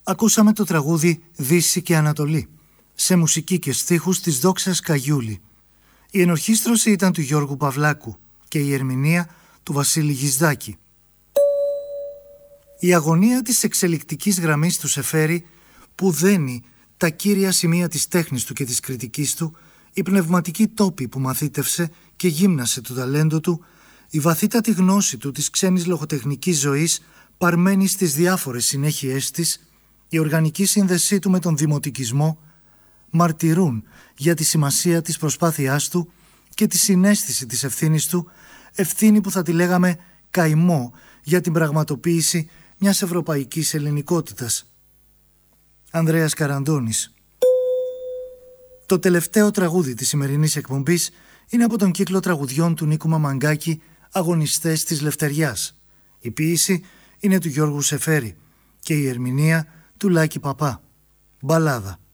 Ακούσαμε το τραγούδι «Δύση και Ανατολή» σε μουσική και στίχους της Δόξας Καγιούλη. Η ενορχήστρωση ήταν του Γιώργου Παυλάκου και η ερμηνεία του Βασίλη Γισδάκη. Η αγωνία της εξελικτικής γραμμής του Σεφέρη που δένει τα κύρια σημεία της τέχνης του και της κριτικής του, η πνευματική τόπη που μαθήτευσε και γύμνασε το ταλέντο του, η βαθύτατη γνώση του της ξένης λογοτεχνικής ζωής παρμένη στις διάφορες συνέχειές της, η οργανική σύνδεσή του με τον δημοτικισμό, μαρτυρούν για τη σημασία της προσπάθειάς του και τη συναίσθηση της ευθύνης του, ευθύνη που θα τη λέγαμε καημό για την πραγματοποίηση μιας ευρωπαϊκής ελληνικότητας. Ανδρέας Καραντώνης. Το τελευταίο τραγούδι της σημερινής εκπομπής είναι από τον κύκλο τραγουδιών του Νίκου Μαμαγκάκη «Αγωνιστές της Λευτεριάς». Η ποίηση είναι του Γιώργου Σεφέρη και η ερμηνεία του Λάκη Παπά. Μπαλάδα.